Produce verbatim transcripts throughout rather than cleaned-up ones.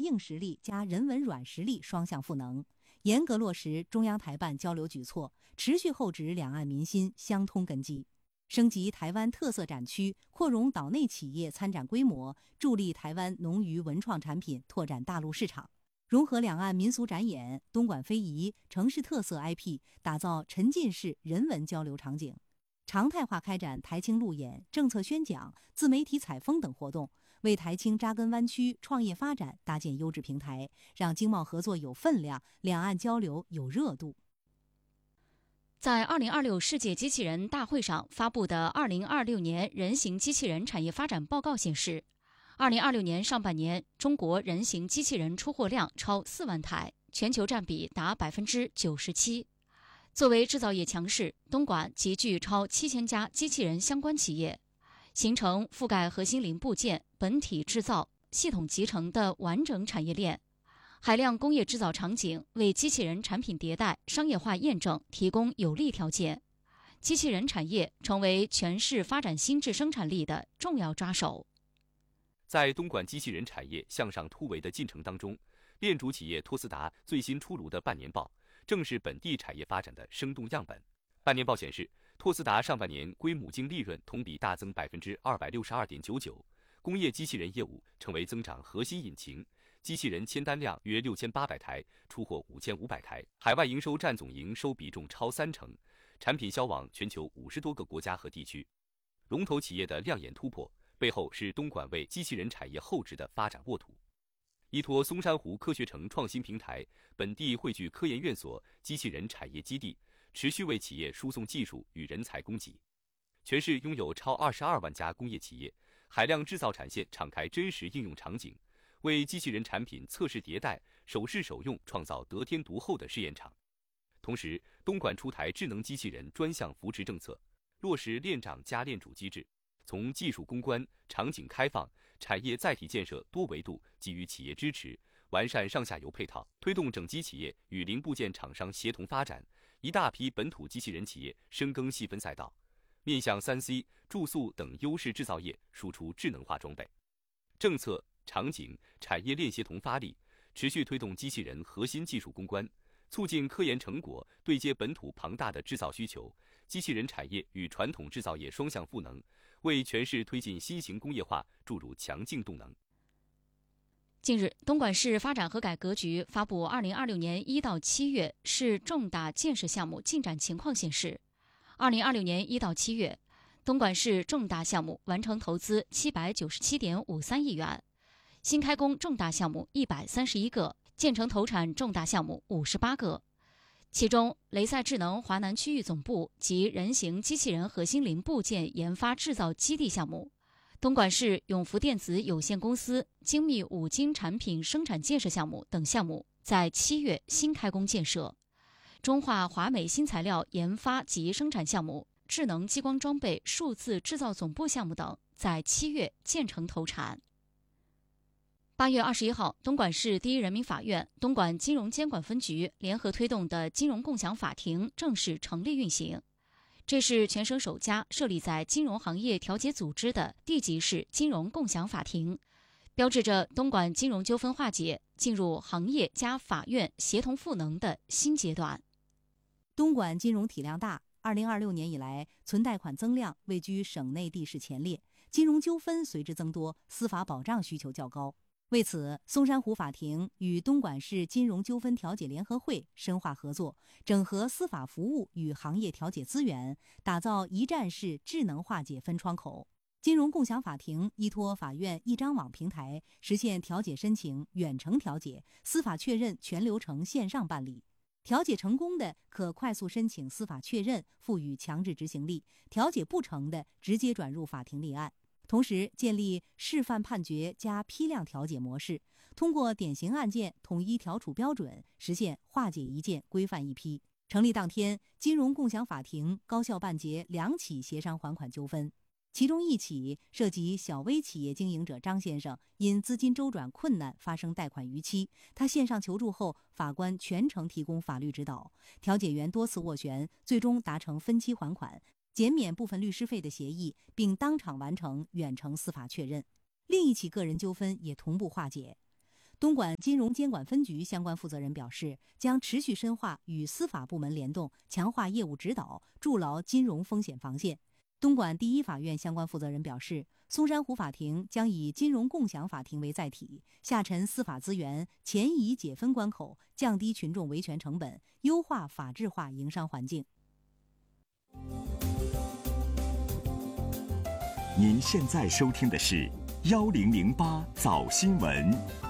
硬实力加人文软实力双向赋能，严格落实中央台办交流举措，持续厚植两岸民心相通根基，升级台湾特色展区，扩容岛内企业参展规模，助力台湾农渔文创产品拓展大陆市场，融合两岸民俗展演、东莞非遗、城市特色 I P， 打造沉浸式人文交流场景，常态化开展台青路演、政策宣讲、自媒体采风等活动，为台青扎根湾区创业发展搭建优质平台，让经贸合作有分量，两岸交流有热度。 在二零二六世界机器人大会上发布的二零二六年人形机器人产业发展报告显示，二零二六年上半年中国人形机器人出货量超四万台，全球占比达百分之九十七。作为制造业强势，东莞集聚超七千家机器人相关企业，形成覆盖核心零部件、本体制造、系统集成的完整产业链。海量工业制造场景为机器人产品迭代、商业化验证提供有利条件，机器人产业成为全市发展新质生产力的重要抓手。 在东莞机器人产业向上突围的进程当中，链主企业托斯达最新出炉的半年报正是本地产业发展的生动样本。半年报显示，托斯达上半年归母净利润同比大增百分之二百六十二点九九，工业机器人业务成为增长核心引擎。机器人签单量约六千八百台，出货五千五百台，海外营收占总营收比重超三成，产品销往全球五十多个国家和地区。龙头企业的亮眼突破，背后是东莞为机器人产业厚植的发展沃土。依托松山湖科学城创新平台，本地汇聚科研院所、机器人产业基地，持续为企业输送技术与人才供给。全市拥有超二十二万家工业企业，海量制造产线敞开真实应用场景，为机器人产品测试迭代、首试首用创造得天独厚的试验场。同时，东莞出台智能机器人专项扶持政策，落实链长加链主机制，从技术攻关、场景开放、产业载体建设多维度给予企业支持，完善上下游配套，推动整机企业与零部件厂商协同发展，一大批本土机器人企业深耕细分赛道，面向 三 C、住宿等优势制造业输出智能化装备。政策、场景、产业链协同发力，持续推动机器人核心技术攻关，促进科研成果对接本土庞大的制造需求，机器人产业与传统制造业双向赋能，为全市推进新型工业化注入强劲动能。 近日，东莞市发展和改革局发布二零二六年一到七月市重大建设项目进展情况显示，二零二六年一到七月，东莞市重大项目完成投资七百九十七点五三亿元，新开工重大项目一百三十一个，建成投产重大项目五十八个。其中，雷赛智能华南区域总部及人形机器人核心零部件研发制造基地项目，东莞市永福电子有限公司精密五金产品生产建设项目等项目在七月新开工建设。中化华美新材料研发及生产项目、智能激光装备数字制造总部项目等在七月建成投产。八月二十一号，东莞市第一人民法院、东莞金融监管分局联合推动的金融共享法庭正式成立运行。这是全省首家设立在金融行业调解组织的地级市金融共享法庭，标志着东莞金融纠纷化解进入行业加法院协同赋能的新阶段。 东莞金融体量大，二零二六年以来，存贷款增量位居省内地市前列，金融纠纷随之增多，司法保障需求较高。为此，松山湖法庭与东莞市金融纠纷调解联合会深化合作，整合司法服务与行业调解资源，打造一站式智能化解分窗口。金融共享法庭依托法院一张网平台，实现调解申请远程调解，司法确认全流程线上办理。调解成功的可快速申请司法确认，赋予强制执行力；调解不成的，直接转入法庭立案。同时建立示范判决加批量调解模式，通过典型案件统一调处标准，实现化解一件规范一批。成立当天，金融共享法庭高效办结两起协商还款纠纷，其中一起涉及小微企业经营者张先生因资金周转困难发生贷款逾期，他线上求助后，法官全程提供法律指导，调解员多次斡旋，最终达成分期还款，减免部分律师费的协议，并当场完成远程司法确认。另一起个人纠纷也同步化解。 东莞金融监管分局相关负责人表示，将持续深化与司法部门联动，强化业务指导，筑牢金融风险防线。东莞第一法院相关负责人表示，松山湖法庭将以金融共享法庭为载体，下沉司法资源，前移解分关口，降低群众维权成本，优化法治化营商环境。 您现在收听的是幺零零八早新闻。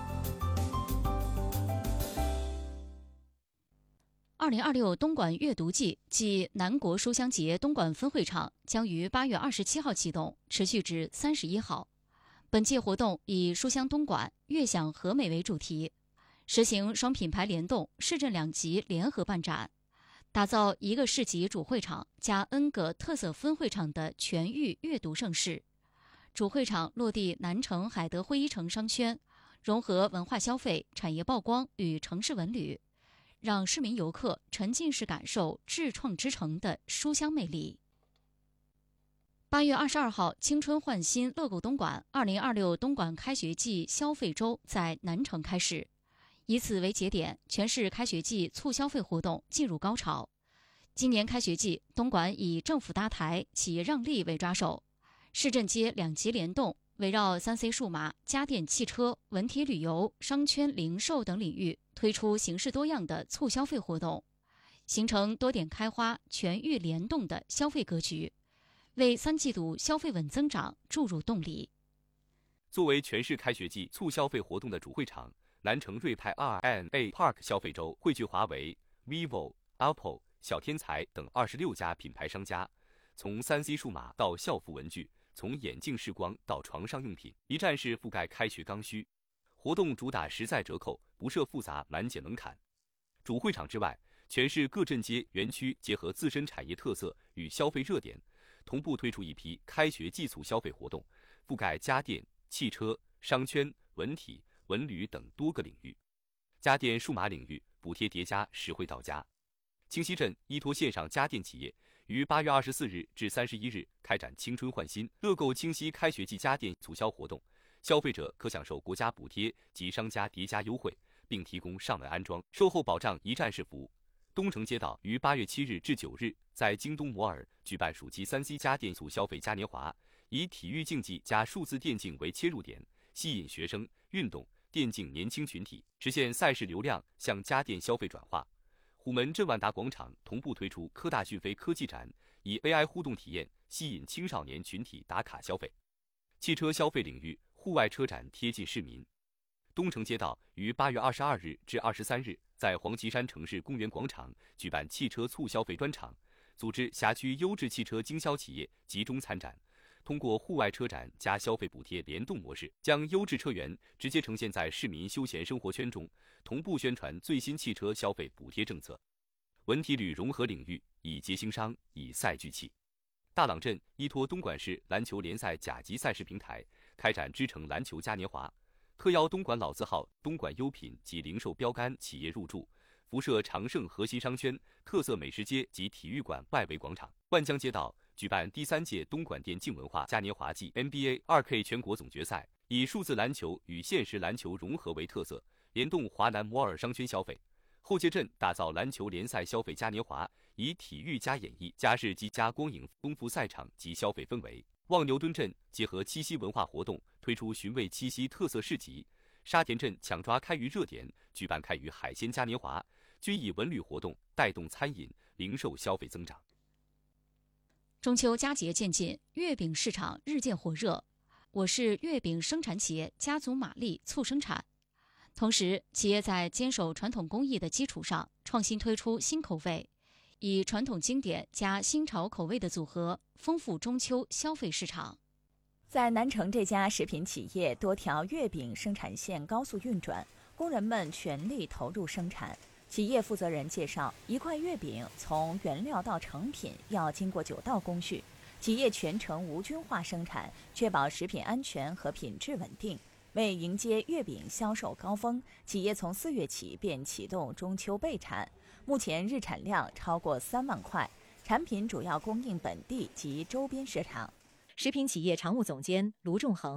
二零二六东莞阅读季暨南国书香节东莞分会场将于八月二十七号启动，持续至三十一号。本届活动以书香东莞、悦享和美为主题，实行双品牌联动、市镇两级联合办展，打造一个市级主会场加 N 个特色分会场的全域阅读盛事。主会场落地南城海德会一城商圈，融合文化消费、产业曝光与城市文旅，让市民游客沉浸式感受智创之城的书香魅力。八月二十二号，青春焕新乐购东莞二零二六东莞开学季消费周在南城开始，以此为节点，全市开学季促消费活动进入高潮。今年开学季，东莞以政府搭台、企业让利为抓手，市镇街两级联动，围绕 三 C 数码、家电、汽车、文体旅游、商圈、零售等领域推出形式多样的促消费活动，形成多点开花、全域联动的消费格局，为三季度消费稳增长注入动力。 作为全市开学季促消费活动的主会场，南城瑞派 R and A Park 消费周汇聚华为、vivo、Apple、小天才等二十六家品牌商家，从 三 C 数码到校服文具，从眼镜视光到床上用品，一站式覆盖开学刚需。活动主打实在折扣，不设复杂满减门槛。主会场之外，全市各镇街园区结合自身产业特色与消费热点，同步推出一批开学季促消费活动，覆盖家电、汽车、商圈、文体、文旅等多个领域。家电数码领域补贴叠加，实惠到家。清溪镇依托线上家电企业，于八月二十四日至三十一日开展青春焕新乐购清溪开学季家电促销活动，消费者可享受国家补贴及商家叠加优惠，并提供上门安装、售后保障一站式服务。东城街道于八月七日至九日在京东摩尔举办暑期 三 C 家电促消费嘉年华，以体育竞技加数字电竞为切入点，吸引学生、运动、电竞年轻群体，实现赛事流量向家电消费转化。虎门镇万达广场同步推出科大讯飞科技展，以 A I 互动体验吸引青少年群体打卡消费。汽车消费领域户外车展贴近市民。东城街道于八月二十二日至二十三日在黄岐山城市公园广场举办汽车促消费专场，组织辖区优质汽车经销企业集中参展，通过户外车展加消费补贴联动模式，将优质车源直接呈现在市民休闲生活圈中，同步宣传最新汽车消费补贴政策。文体旅融合领域以节兴商，以赛聚气。大朗镇依托东莞市篮球联赛甲级赛事平台，开展知城篮球嘉年华，特邀东莞老字号、东莞优品及零售标杆企业入驻，辐射长盛核心商圈、特色美食街及体育馆外围广场。万江街道举办第三届东莞电竞文化嘉年华暨 N B A 二 K 全国总决赛，以数字篮球与现实篮球融合为特色，联动华南摩尔商圈消费。后街镇打造篮球联赛消费嘉年华，以体育加演艺加日机加光影丰富赛场及消费氛围。望牛墩镇结合七夕文化活动，推出寻味七夕特色市集。沙田镇抢抓开渔热点，举办开渔海鲜嘉年华，均以文旅活动带动餐饮、零售消费增长。 中秋佳节渐近，月饼市场日渐火热。我市月饼生产企业家族马力促生产，同时企业在坚守传统工艺的基础上，创新推出新口味，以传统经典加新潮口味的组合，丰富中秋消费市场。 在南城这家食品企业，多条月饼生产线高速运转，工人们全力投入生产。企业负责人介绍，一块月饼从原料到成品要经过九道工序，企业全程无菌化生产，确保食品安全和品质稳定。为迎接月饼销售高峰，企业从四月起便启动中秋备产，目前日产量超过三万块，产品主要供应本地及周边市场。 食品企业常务总监卢仲恒。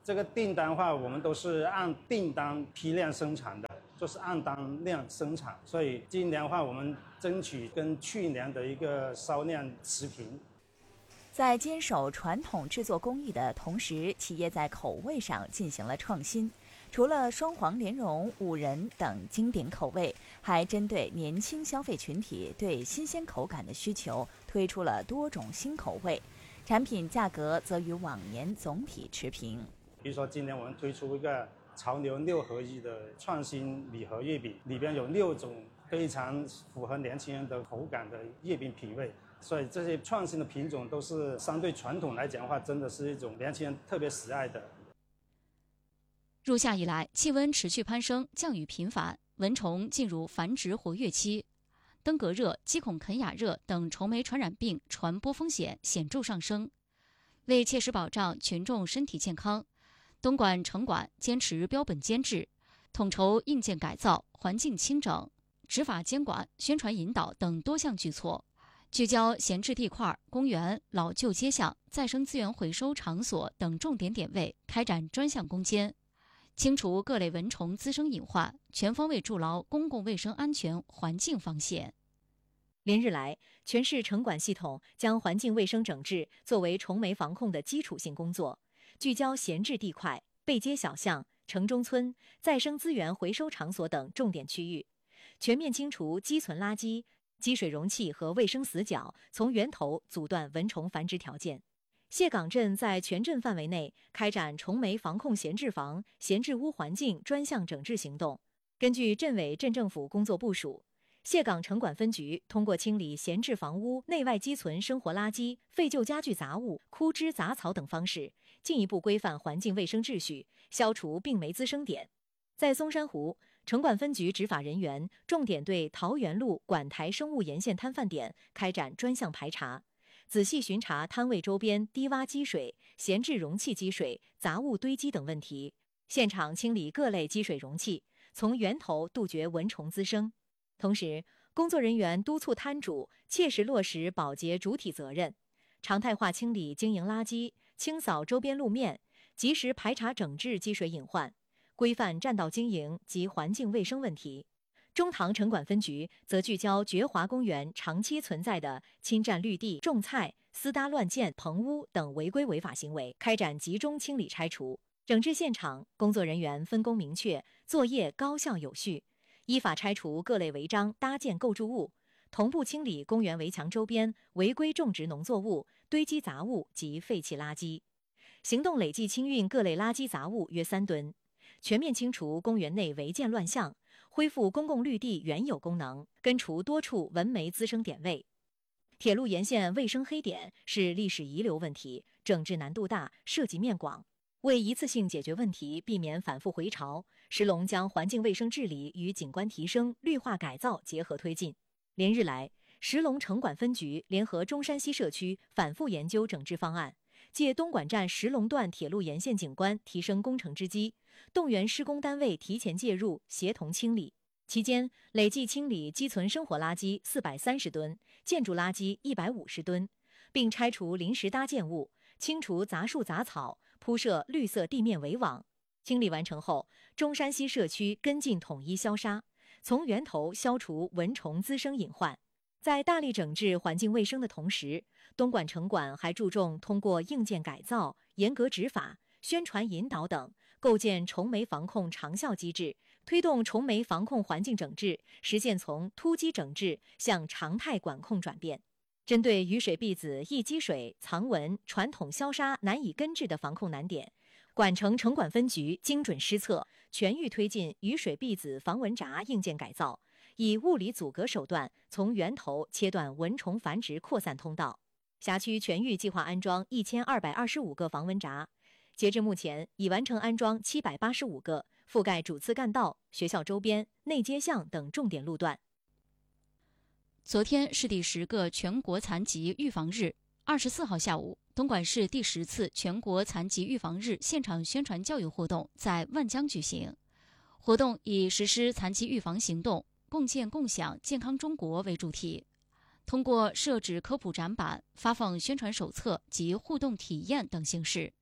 这个订单的话，我们都是按订单批量生产的，就是按单量生产，所以今年的话，我们争取跟去年的一个销量持平。 在坚守传统制作工艺的同时，企业在口味上进行了创新。除了双黄莲蓉、五仁等经典口味，还针对年轻消费群体对新鲜口感的需求，推出了多种新口味。产品价格则与往年总体持平。 比如说，今年我们推出一个潮流六合一的创新礼盒月饼，里边有六种非常符合年轻人的口感的月饼品味。所以这些创新的品种都是相对传统来讲的话，真的是一种年轻人特别喜爱的。 入夏以来，气温持续攀升，降雨频繁，蚊虫进入繁殖活跃期，登革热、鸡孔肯雅热等虫媒传染病传播风险显著上升。为切实保障群众身体健康，东莞城管坚持标本监制，统筹硬件改造、环境清整、执法监管、宣传引导等多项举措，聚焦闲置地块、公园、老旧街巷、再生资源回收场所等重点点位，开展专项攻坚，清除各类蚊虫滋生隐患，全方位筑牢公共卫生安全环境防线。 连日来，全市城管系统将环境卫生整治作为虫媒防控的基础性工作，聚焦闲置地块、背街小巷、城中村、再生资源回收场所等重点区域，全面清除积存垃圾、积水容器和卫生死角，从源头阻断蚊虫繁殖条件。谢岗镇在全镇范围内开展虫媒防控闲置房、闲置屋环境专项整治行动。根据镇委镇政府工作部署，谢岗城管分局通过清理闲置房屋内外积存生活垃圾、废旧家具杂物、枯枝杂草等方式，进一步规范环境卫生秩序，消除病媒滋生点。在松山湖，城管分局执法人员重点对桃园路管台生物沿线摊贩点开展专项排查，仔细巡查摊位周边低洼积水、闲置容器积水、杂物堆积等问题，现场清理各类积水容器，从源头杜绝蚊虫滋生。同时，工作人员督促摊主切实落实保洁主体责任，常态化清理经营垃圾，清扫周边路面，及时排查整治积水隐患，规范占道经营及环境卫生问题。中塘城管分局则聚焦觉华公园长期存在的侵占绿地、种菜、私搭乱建、棚屋等违规违法行为，开展集中清理拆除。整治现场，工作人员分工明确，作业高效有序，依法拆除各类违章搭建构筑物，同步清理公园围墙周边违规种植农作物、堆积杂物及废弃垃圾。行动累计清运各类垃圾杂物约三吨，全面清除公园内违建乱象，恢复公共绿地原有功能，根除多处蚊媒滋生点位。铁路沿线卫生黑点是历史遗留问题，整治难度大，涉及面广。为一次性解决问题，避免反复回潮，石龙将环境卫生治理与景观提升、绿化改造结合推进。连日来，石龙城管分局联合中山西社区反复研究整治方案，借东莞站石龙段铁路沿线景观提升工程之机，动员施工单位提前介入，协同清理。期间，累计清理积存生活垃圾四百三十吨，建筑垃圾一百五十吨，并拆除临时搭建物，清除杂树杂草，铺设绿色地面围网。清理完成后，中山西社区跟进统一消杀，从源头消除蚊虫滋生隐患。在大力整治环境卫生的同时，东莞城管还注重通过硬件改造、严格执法、宣传引导等，构建虫媒防控长效机制，推动虫媒防控环境整治实现从突击整治向常态管控转变。针对雨水碧子易积水、藏蚊、传统消杀难以根治的防控难点，莞城城管分局精准施策，全域推进雨水碧子防蚊闸硬件改造，以物理阻隔手段从源头切断蚊虫繁殖扩散通道。辖区全域计划安装一千二百二十五个防蚊闸，截至目前已完成安装七百八十五个，覆盖主次干道、学校周边、内街巷等重点路段。 昨天是第十个全国残疾预防日。二十四号下午，东莞市第十次全国残疾预防日现场宣传教育活动在万江举行。活动以实施残疾预防行动、共建共享健康中国为主题，通过设置科普展板、发放宣传手册及互动体验等形式，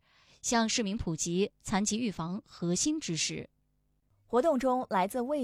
向市民普及残疾预防核心知识。 活动中，来自卫